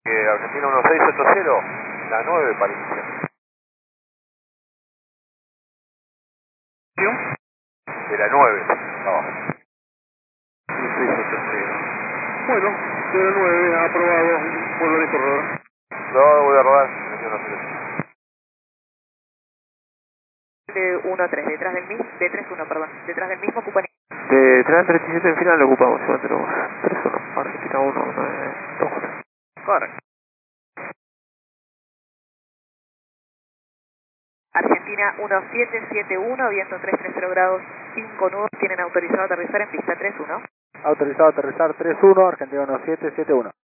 Argentina 1680, la 9 para iniciar. De la 9, abajo. 1680. Bueno, de la 9, aprobado, vuelvo a correr. No, voy a rodar, 21 1-3, detrás del mismo ocupa. Detrás del 37 en final lo ocupamos, yo tenemos 3-1, Argentina 1, 9, 2. Correcto. Argentina 1771, viento 330 grados, 5 nudos, tienen autorizado aterrizar en pista 31. Autorizado a aterrizar 3-1, Argentina 1771.